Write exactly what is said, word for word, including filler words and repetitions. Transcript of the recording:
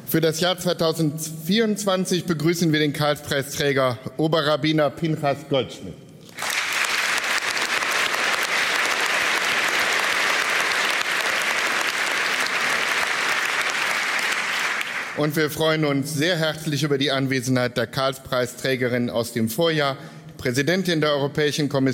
Für das Jahr zweitausendvierundzwanzig begrüßen wir den Karlspreisträger Oberrabbiner Pinchas Goldschmidt. Und wir freuen uns sehr herzlich über die Anwesenheit der Karlspreisträgerin aus dem Vorjahr, Präsidentin der Europäischen Kommission,